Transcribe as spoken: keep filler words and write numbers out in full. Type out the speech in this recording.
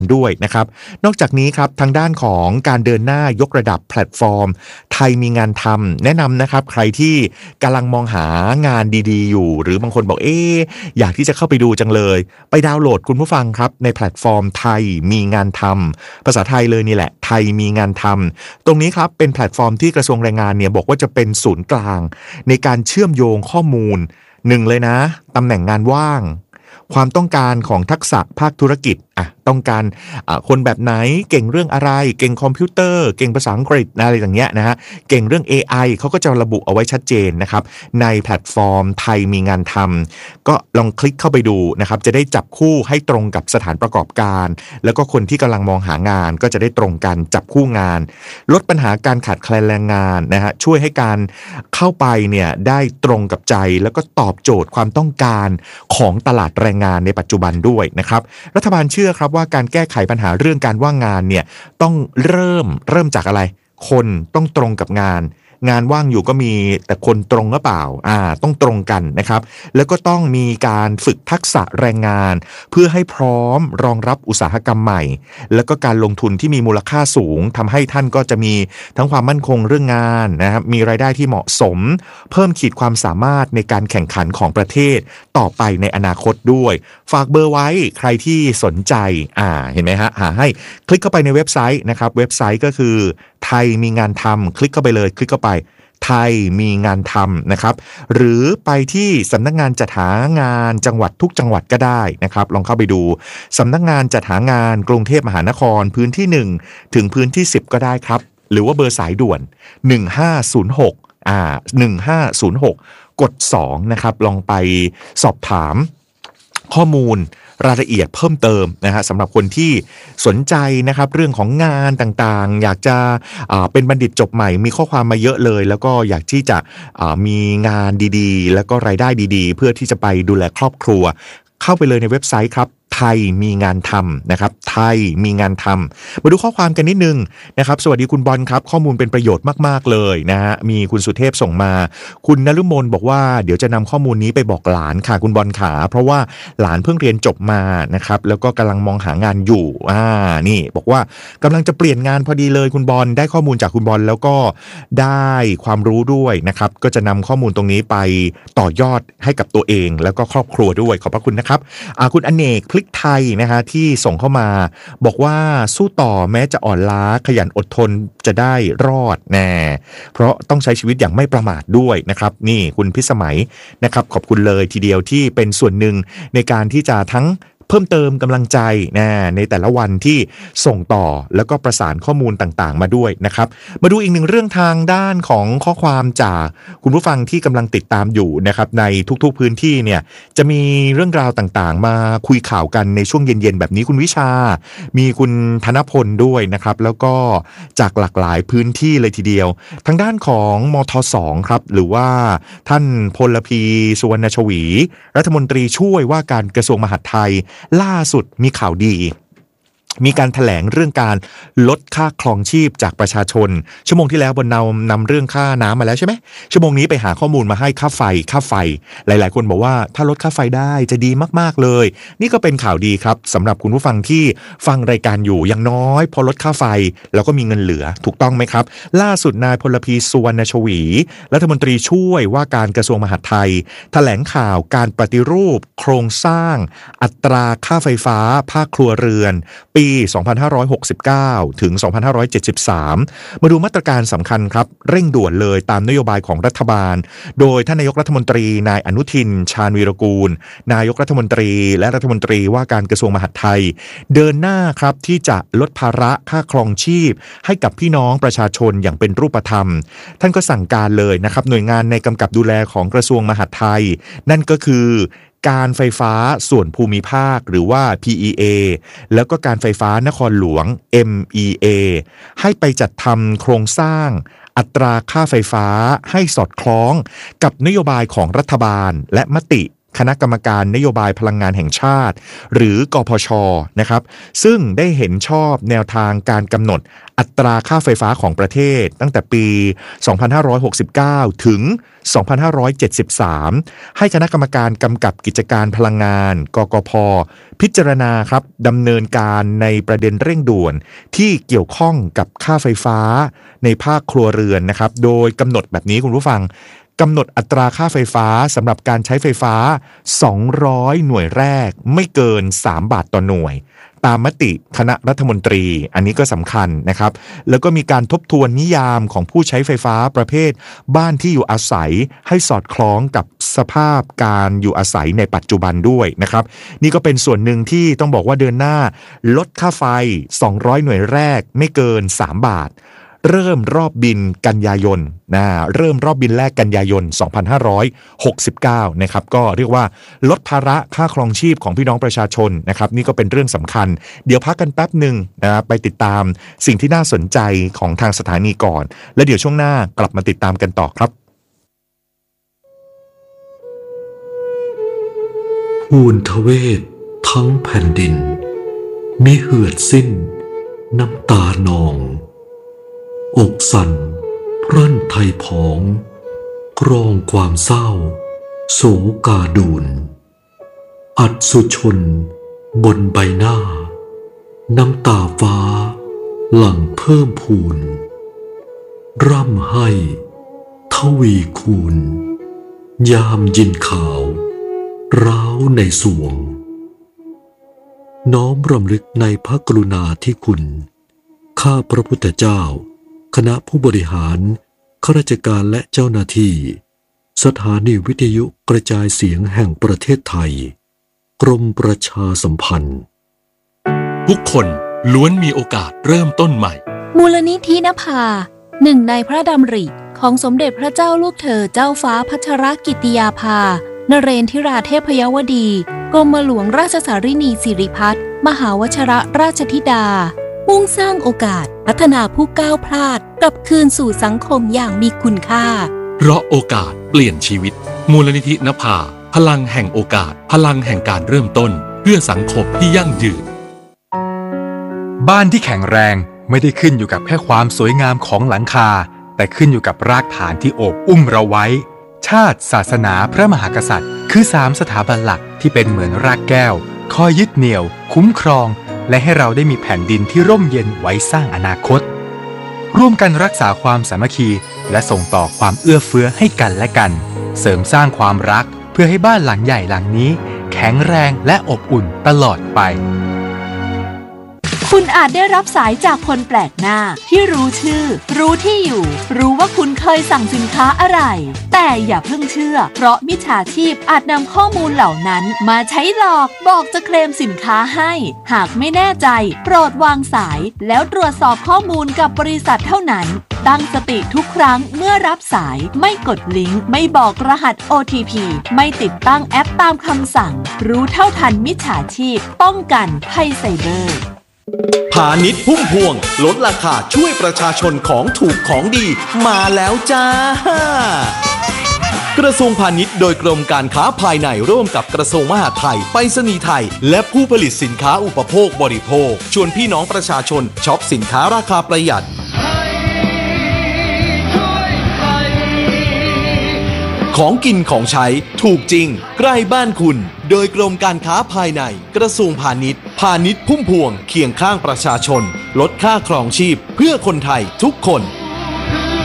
ด้วยนะครับนอกจากนี้ครับทางด้านของการเดินหน้ายกระดับแพลตฟอร์มไทยมีงานทำแนะนำนะครับใครที่กำลังมองหางานดีๆอยู่หรือบางคนบอกเอ๊ะอยากที่จะเข้าไปดูจังเลยไปดาวน์โหลดคุณผู้ฟังครับในแพลตฟอร์มไทยมีงานทำภาษาไทยเลยนี่แหละไทยมีงานทำตรงนี้ครับเป็นแพลตฟอร์มที่กระทรวงแรงงานเนี่ยบอกว่าจะเป็นศูนย์กลางในการเชื่อมโยงข้อมูลหนึ่งเลยนะตำแหน่งงานว่างความต้องการของทักษะภาคธุรกิจอ่ะต้องการอ่ะคนแบบไหนเก่งเรื่องอะไรเก่งคอมพิวเตอร์เก่งภาษาอังกฤษอะไรอย่างเงี้ยนะฮะเก่งเรื่อง เอ ไอ เขาก็จะระบุเอาไว้ชัดเจนนะครับในแพลตฟอร์มไทยมีงานทำก็ลองคลิกเข้าไปดูนะครับจะได้จับคู่ให้ตรงกับสถานประกอบการแล้วก็คนที่กำลังมองหางานก็จะได้ตรงกันจับคู่งานลดปัญหาการขาดแคลนแรงงานนะฮะช่วยให้การเข้าไปเนี่ยได้ตรงกับใจแล้วก็ตอบโจทย์ความต้องการของตลาดแรงงานในปัจจุบันด้วยนะครับรัฐบาลเชื่อครับว่าการแก้ไขปัญหาเรื่องการว่างงานเนี่ยต้องเริ่มเริ่มจากอะไรคนต้องตรงกับงานงานว่างอยู่ก็มีแต่คนตรงหรือเปล่าอ่าต้องตรงกันนะครับแล้วก็ต้องมีการฝึกทักษะแรงงานเพื่อให้พร้อมรองรับอุตสาหกรรมใหม่แล้วก็การลงทุนที่มีมูลค่าสูงทำให้ท่านก็จะมีทั้งความมั่นคงเรื่องงานนะครับมีรายได้ที่เหมาะสมเพิ่มขีดความสามารถในการแข่งขันของประเทศต่อไปในอนาคตด้วยฝากเบอร์ไว้ใครที่สนใจอ่าเห็นไหมฮะหาให้คลิกเข้าไปในเว็บไซต์นะครับเว็บไซต์ก็คือไทยมีงานทำคลิกเข้าไปเลยคลิกเข้าไปไทยมีงานทำนะครับหรือไปที่สำนักงานจัดหางานจังหวัดทุกจังหวัดก็ได้นะครับลองเข้าไปดูสำนักงานจัดหางานกรุงเทพมหานครพื้นที่หนึ่งถึงพื้นที่สิบก็ได้ครับหรือว่าเบอร์สายด่วนหนึ่งห้าศูนย์หกอ่าหนึ่งห้าศูนย์หกกดสองนะครับลองไปสอบถามข้อมูลรายละเอียดเพิ่มเติมนะฮะสำหรับคนที่สนใจนะครับเรื่องของงานต่างๆอยากจะเป็นบัณฑิตจบใหม่มีข้อความมาเยอะเลยแล้วก็อยากที่จะมีงานดีๆแล้วก็รายได้ดีๆเพื่อที่จะไปดูแลครอบครัวเข้าไปเลยในเว็บไซต์ครับไทยมีงานทำนะครับไทยมีงานทำมาดูข้อความกันนิดนึงนะครับสวัสดีคุณบอลครับข้อมูลเป็นประโยชน์มากๆเลยนะฮะมีคุณสุเทพส่งมาคุณนฤมลบอกว่าเดี๋ยวจะนำข้อมูลนี้ไปบอกหลานค่ะคุณบอลขาเพราะว่าหลานเพิ่งเรียนจบมานะครับแล้วก็กำลังมองหางานอยู่อ่านี่บอกว่ากำลังจะเปลี่ยนงานพอดีเลยคุณบอลได้ข้อมูลจากคุณบอลแล้วก็ได้ความรู้ด้วยนะครับก็จะนำข้อมูลตรงนี้ไปต่อยอดให้กับตัวเองแล้วก็ครอบครัวด้วยขอบพระคุณนะครับอ่าคุณอเนกพลิกไทยนะฮะที่ส่งเข้ามาบอกว่าสู้ต่อแม้จะอ่อนล้าขยันอดทนจะได้รอดแน่เพราะต้องใช้ชีวิตอย่างไม่ประมาทด้วยนะครับนี่คุณพิสมัยนะครับขอบคุณเลยทีเดียวที่เป็นส่วนหนึ่งในการที่จะทั้งเพิ่มเติมกำลังใจนะในแต่ละวันที่ส่งต่อแล้วก็ประสานข้อมูลต่างๆมาด้วยนะครับมาดูอีกหนึ่งเรื่องทางด้านของข้อความจากคุณผู้ฟังที่กำลังติดตามอยู่นะครับในทุกๆพื้นที่เนี่ยจะมีเรื่องราวต่างๆมาคุยข่าวกันในช่วงเย็นๆแบบนี้คุณวิชามีคุณธนพลด้วยนะครับแล้วก็จากหลากหลายพื้นที่เลยทีเดียวทางด้านของมทสองครับหรือว่าท่านพลพีสุวรรณชวีรัฐมนตรีช่วยว่าการกระทรวงมหาดไทยล่าสุดมีข่าวดีมีการแถลงเรื่องการลดค่าครองชีพจากประชาชนชั่วโมงที่แล้วบนนำนำเรื่องค่าน้ำมาแล้วใช่ไหมชั่วโมงนี้ไปหาข้อมูลมาให้ค่าไฟค่าไฟหลายๆคนบอกว่าถ้าลดค่าไฟได้จะดีมากๆเลยนี่ก็เป็นข่าวดีครับสำหรับคุณผู้ฟังที่ฟังรายการอยู่อย่างน้อยพอลดค่าไฟแล้วก็มีเงินเหลือถูกต้องไหมครับล่าสุดนายพลพีสุวรรณชวีรัฐมนตรีช่วยว่าการกระทรวงมหาดไทยแถลงข่าวการปฏิรูปโครงสร้างอัตราค่าไฟฟ้าภาคครัวเรือนปีสองพันห้าร้อยหกสิบเก้าถึงสองพันห้าร้อยเจ็ดสิบสามมาดูมาตรการสำคัญครับเร่งด่วนเลยตามนโยบายของรัฐบาลโดยท่านนายกรัฐมนตรีนายอนุทินชาญวีรกูลนายกรัฐมนตรีและรัฐมนตรีว่าการกระทรวงมหาดไทยเดินหน้าครับที่จะลดภาระค่าครองชีพให้กับพี่น้องประชาชนอย่างเป็นรูปธรรมท่านก็สั่งการเลยนะครับหน่วยงานในกำกับดูแลของกระทรวงมหาดไทยนั่นก็คือการไฟฟ้าส่วนภูมิภาคหรือว่า พี อี เอ แล้วก็การไฟฟ้านครหลวง เอ็ม อี เอ ให้ไปจัดทำโครงสร้างอัตราค่าไฟฟ้าให้สอดคล้องกับนโยบายของรัฐบาลและมติคณะกรรมการนโยบายพลังงานแห่งชาติหรือกพช.นะครับซึ่งได้เห็นชอบแนวทางการกำหนดอัตราค่าไฟฟ้าของประเทศตั้งแต่ปี สองพันห้าร้อยหกสิบเก้า ถึง สองพันห้าร้อยเจ็ดสิบสาม ให้คณะกรรมการกำกับกิจการพลังงานกกพ.พิจารณาครับดำเนินการในประเด็นเร่งด่วนที่เกี่ยวข้องกับค่าไฟฟ้าในภาคครัวเรือนนะครับโดยกำหนดแบบนี้คุณผู้ฟังกำหนดอัตราค่าไฟฟ้าสำหรับการใช้ไฟฟ้าสองร้อยหน่วยแรกไม่เกินสามบาทต่อหน่วยตามมติคณะรัฐมนตรีอันนี้ก็สำคัญนะครับแล้วก็มีการทบทวนนิยามของผู้ใช้ไฟฟ้าประเภทบ้านที่อยู่อาศัยให้สอดคล้องกับสภาพการอยู่อาศัยในปัจจุบันด้วยนะครับนี่ก็เป็นส่วนหนึ่งที่ต้องบอกว่าเดือนหน้าลดค่าไฟสองร้อยหน่วยแรกไม่เกินสามบาทเริ่มรอบบินกันยายนนะเริ่มรอบบินแรกกันยายนสองพันห้าร้อยหกสิบเก้านะครับก็เรียกว่าลดภาระค่าครองชีพของพี่น้องประชาชนนะครับนี่ก็เป็นเรื่องสำคัญเดี๋ยวพักกันแป๊บหนึ่งนะไปติดตามสิ่งที่น่าสนใจของทางสถานีก่อนและเดี๋ยวช่วงหน้ากลับมาติดตามกันต่อครับภูนทเวศทั้งแผ่นดินมิเหือดสิ้นน้ำตานองอกสั่นพรั่นไทยผองกรองความเศร้าโศกาดูนอัดสุชนบนใบหน้าน้ำตาฟ้าหลั่งเพิ่มพูนร่ำให้ทวีคูณยามยินข่าวร้าวในสวงน้อมรำลึกในพระกรุณาธิคุณข้าพระพุทธเจ้าคณะผู้บริหารข้าราชการและเจ้าหน้าที่สถานีวิทยุกระจายเสียงแห่งประเทศไทยกรมประชาสัมพันธ์ทุกคนล้วนมีโอกาสเริ่มต้นใหม่มูลนิธินภาหนึ่งในพระดำริของสมเด็จพระเจ้าลูกเธอเจ้าฟ้าพัชรกิติยาภานเรนทิราเทพยวดีกรมหลวงราชสารินีสิริพัฒน์มหาวชรราชธิดามุ่งสร้างโอกาสพัฒนาผู้ก้าวพลาดกลับคืนสู่สังคมอย่างมีคุณค่าเพราะโอกาสเปลี่ยนชีวิตมูลนิธินภาพลังแห่งโอกาสพลังแห่งการเริ่มต้นเพื่อสังคมที่ยั่งยืนบ้านที่แข็งแรงไม่ได้ขึ้นอยู่กับแค่ความสวยงามของหลังคาแต่ขึ้นอยู่กับรากฐานที่โอบอุ้มเราไว้ชาติศาสนาพระมหากษัตริย์คือสามสถาบันหลักที่เป็นเหมือนรากแก้วคอยยึดเหนี่ยวคุ้มครองและให้เราได้มีแผ่นดินที่ร่มเย็นไว้สร้างอนาคตร่วมกันรักษาความสามัคคีและส่งต่อความเอื้อเฟื้อให้กันและกันเสริมสร้างความรักเพื่อให้บ้านหลังใหญ่หลังนี้แข็งแรงและอบอุ่นตลอดไปคุณอาจได้รับสายจากคนแปลกหน้าที่รู้ชื่อรู้ที่อยู่รู้ว่าคุณเคยสั่งสินค้าอะไรแต่อย่าเพิ่งเชื่อเพราะมิจฉาชีพอาจนำข้อมูลเหล่านั้นมาใช้หลอกบอกจะเคลมสินค้าให้หากไม่แน่ใจโปรดวางสายแล้วตรวจสอบข้อมูลกับบริษัทเท่านั้นตั้งสติทุกครั้งเมื่อรับสายไม่กดลิงก์ไม่บอกรหัส โอ ที พี ไม่ติดตั้งแอปตามคำสั่งรู้เท่าทันมิจฉาชีพป้องกันภัยไซเบอร์พาณิชย์พุ่มพวงลดราคาช่วยประชาชนของถูกของดีมาแล้วจ้ากระทรวงพาณิชย์โดยกรมการค้าภายในร่วมกับกระทรวงมหาดไทยไปรษณีย์ไทยและผู้ผลิตสินค้าอุปโภคบริโภคชวนพี่น้องประชาชนช็อปสินค้าราคาประหยัดของกินของใช้ถูกจริงใกล้บ้านคุณโดยกรมการค้าภายในกระทรวงพาณิชย์พาณิชย์พุ่มพวงเคียงข้างประชาชนลดค่าครองชีพเพื่อคนไทยทุกคน